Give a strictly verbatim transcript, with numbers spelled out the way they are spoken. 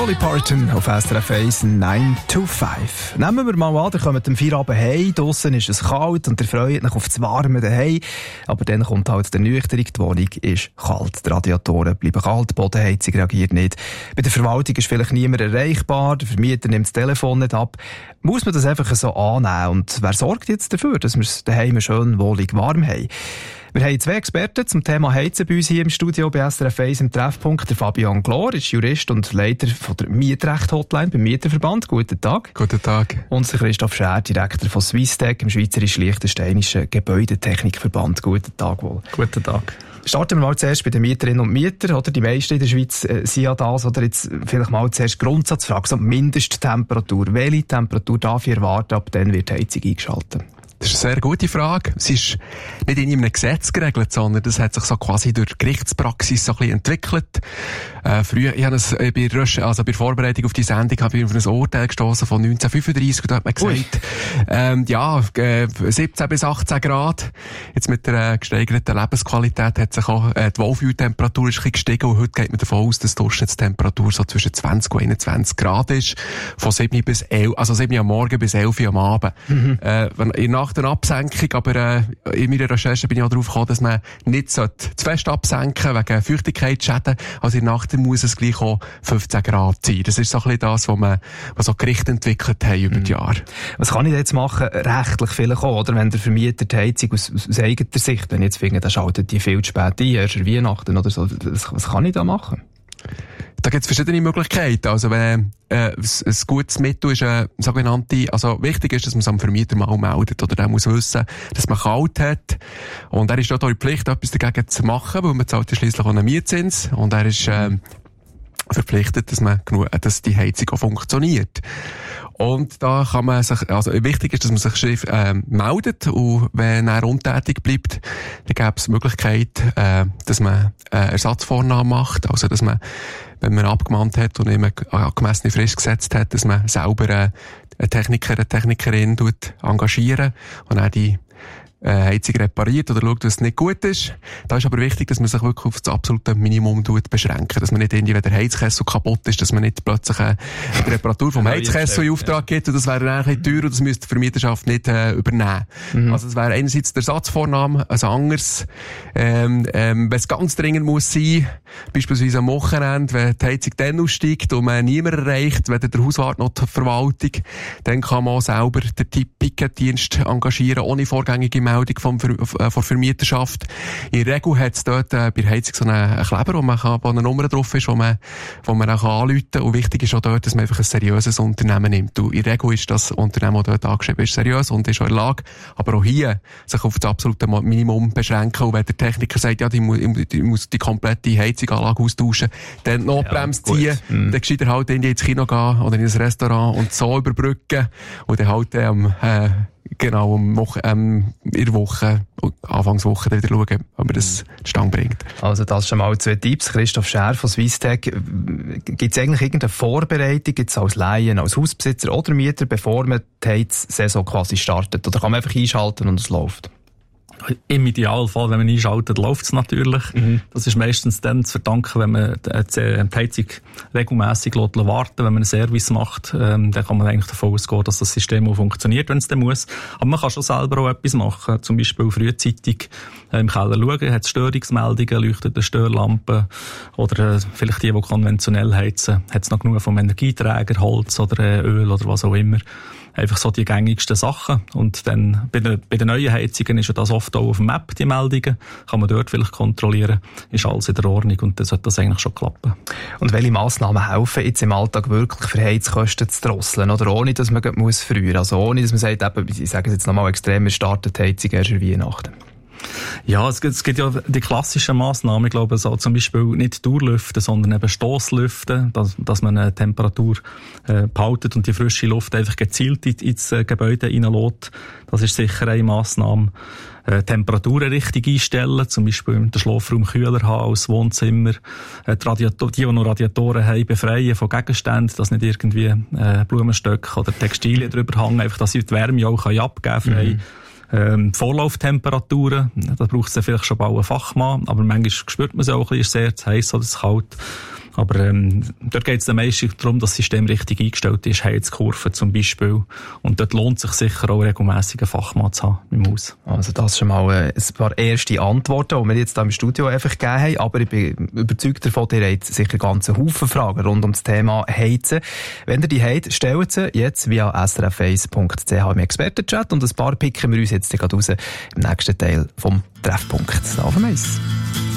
Dolly Parton auf S R F eins neun to fünf. Nehmen wir mal an, ihr kommt am Feierabend heim, draussen ist es kalt und ihr freut euch auf das Warme daheim. Aber dann kommt halt der Ernüchterung, die Wohnung ist kalt. Die Radiatoren bleiben kalt, die Bodenheizung reagiert nicht. Bei der Verwaltung ist vielleicht niemand erreichbar, der Vermieter nimmt das Telefon nicht ab. Muss man das einfach so annehmen? Und wer sorgt jetzt dafür, dass wir es daheim schön wohlig warm haben? Wir haben zwei Experten zum Thema Heizen bei uns hier im Studio bei S R F eins im Treffpunkt. Der Fabian Glor ist Jurist und Leiter von der Mietrecht-Hotline beim Mieterverband. Guten Tag. Guten Tag. Und der Christoph Schär, Direktor von Swisstech, im schweizerisch-liechtensteinischen Gebäudetechnikverband. Guten Tag wohl. Guten Tag. Starten wir mal zuerst bei den Mieterinnen und Mietern, oder? Die meisten in der Schweiz äh, sind ja das, oder? Jetzt vielleicht mal zuerst Grundsatzfrage, so Mindesttemperatur. Welche Temperatur darf ich erwarten, ab dann wird die Heizung eingeschaltet? Das ist eine sehr gute Frage. Es ist nicht in einem Gesetz geregelt, sondern das hat sich so quasi durch Gerichtspraxis so ein bisschen entwickelt. Äh, früher, ich habe es äh, bei, also bei der Vorbereitung auf die Sendung habe ich auf ein Urteil gestossen von neunzehnhundertfünfunddreissig, da hat man gesagt, ähm, ja, äh, siebzehn bis achtzehn Grad. Jetzt mit der äh, gesteigerten Lebensqualität hat sich auch äh, die Wohlfühltemperatur ist ein bisschen gestiegen und heute geht man davon aus, dass die Durchschnittstemperatur so zwischen zwanzig und einundzwanzig Grad ist. Von sieben bis elf, also sieben am Morgen bis elf am Abend. Mhm. Äh, wenn, in Nacht eine Absenkung, aber äh, in meiner Recherche bin ich auch darauf gekommen, dass man nicht zu fest absenken wegen Feuchtigkeitsschäden. Also in der Nacht muss es gleich auch fünfzehn Grad sein. Das ist so ein bisschen das, was man, was so Gerichte entwickelt haben über die Jahre. Was kann ich jetzt machen, rechtlich vielleicht auch, oder? Wenn der Vermieter die Heizung aus, aus eigener Sicht, wenn ich jetzt finde, der schaltet die viel zu spät ein, erst an Weihnachten oder so, was, was kann ich da machen? Da gibt es verschiedene Möglichkeiten. Also wenn äh, ein gutes Mittel ist eine sogenannte, also wichtig ist, dass man es am Vermieter mal meldet, oder der muss wissen, dass man kalt hat, und er ist dort auch in Pflicht, etwas dagegen zu machen, weil man zahlt ja schliesslich auch einen Mietzins, und er ist äh, verpflichtet, dass man genug, dass die Heizung auch funktioniert. Und da kann man sich, also wichtig ist, dass man sich schrift, äh, meldet, und wenn er untätig bleibt, dann gäbe es die Möglichkeit, äh, dass man äh, Ersatzvornahmen macht, also dass man, wenn man abgemahnt hat und immer eine gemessene Frist gesetzt hat, dass man selber äh, einen Techniker, eine Technikerin tut engagieren und auch die Heizung repariert oder schaut, dass es nicht gut ist. Da ist aber wichtig, dass man sich wirklich auf das absolute Minimum beschränken. Dass man nicht irgendwie, wenn der Heizkessel kaputt ist, dass man nicht plötzlich äh, die Reparatur vom Heizkessel in Auftrag gibt. Und das wäre dann ein bisschen teuer und das müsste die Vermieterschaft nicht äh, übernehmen. Mhm. Also es wäre einerseits der Ersatzvornahme, ein anderes. Ähm, ähm, wenn es ganz dringend muss sein, beispielsweise am Wochenende, wenn die Heizung dann aussteigt und man niemand erreicht, wenn der Hauswart noch die Verwaltung, dann kann man auch selber den Ticketdienst engagieren, ohne vorgängige Meldung vom Ver- äh, von Vermieterschaft. In der Regel hat es dort äh, bei der Heizung so einen, einen Kleber, wo man kann, wo eine Nummer drauf ist, wo man, wo man auch anrufen kann. Und wichtig ist auch dort, dass man einfach ein seriöses Unternehmen nimmt. Und in der Regel ist das Unternehmen, das dort angeschrieben ist, seriös und ist auch in der Lage, aber auch hier sich auf das absolute Minimum beschränken. Und wenn der Techniker sagt, ja, die muss, die muss die komplette Heizunganlage austauschen, dann die Notbremse ja, ziehen, mhm. dann gescheiter halt in ins Kino gehen oder in ein Restaurant und so überbrücken und dann halt am äh, genau, um Woche, ähm, in der Woche, Anfangswoche wieder schauen, ob man das zustande bringt. Also das schon mal zwei Tipps. Christoph Schär von Swisstech. Gibt es eigentlich irgendeine Vorbereitung, jetzt als Laien, als Hausbesitzer oder Mieter, bevor man die Heizsaison quasi startet? Oder kann man einfach einschalten und es läuft? Im Idealfall, wenn man einschaltet, läuft es natürlich. Mhm. Das ist meistens dann zu verdanken, wenn man die Heizung regelmässig warten lässt. Wenn man einen Service macht, ähm, dann kann man eigentlich davon ausgehen, dass das System auch funktioniert, wenn es dann muss. Aber man kann schon selber auch etwas machen. Zum Beispiel frühzeitig äh, im Keller schauen, hat es Störungsmeldungen, leuchtet eine Störlampe. Oder äh, vielleicht die, die konventionell heizen, hat es noch genug vom Energieträger, Holz oder äh, Öl oder was auch immer. Einfach so die gängigsten Sachen. Und dann, bei den, bei den neuen Heizungen ist ja das oft auch auf dem Map, die Meldungen. Kann man dort vielleicht kontrollieren. Ist alles in der Ordnung und dann sollte das eigentlich schon klappen. Und welche Massnahmen helfen jetzt im Alltag wirklich für Heizkosten zu drosseln? Oder ohne, dass man muss früher, also ohne, dass man sagt, eben, ich sage es jetzt nochmal extrem, wir starten die Heizung erst an Weihnachten. Ja, es gibt, es gibt ja die klassischen Massnahmen, ich glaube, so zum Beispiel nicht Dauerlüften, sondern eben Stosslüften, dass, dass man eine Temperatur äh, behaltet und die frische Luft einfach gezielt in, ins äh, Gebäude reinlässt. Das ist sicher eine Massnahme. Äh, Temperaturen richtig einstellen, zum Beispiel den Schlafraum kühler haben als Wohnzimmer. Äh, die, Radiator- die, die noch Radiatoren haben, befreien von Gegenständen, dass nicht irgendwie äh, Blumenstöcke oder Textilien drüber hängen, einfach, dass sie die Wärme auch abgeben kann, frei. Mhm. Ähm, Vorlauftemperaturen, da braucht es ja vielleicht schon bald einen Fachmann, aber manchmal spürt man es auch ein bisschen, ist sehr zu heiß oder zu kalt. Aber ähm, dort geht es dann meistens darum, dass das System richtig eingestellt ist, Heizkurven zum Beispiel. Und dort lohnt sich sicher auch regelmäßig einen Fachmann zu haben im Haus. Also das ist schon mal ein paar erste Antworten, die wir jetzt hier im Studio einfach gegeben haben. Aber ich bin überzeugt davon, ihr habt sicher ganz einen Haufen Fragen rund um das Thema Heizen. Wenn ihr die habt, stellt sie jetzt via s r f eins punkt c h im Expertenchat und ein paar picken wir uns jetzt gerade raus im nächsten Teil vom Treffpunkt. Auf eins.